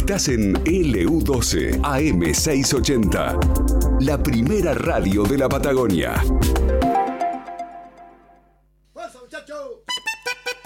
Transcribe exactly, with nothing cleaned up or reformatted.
Estás en L U doce A M seiscientos ochenta, la primera radio de la Patagonia.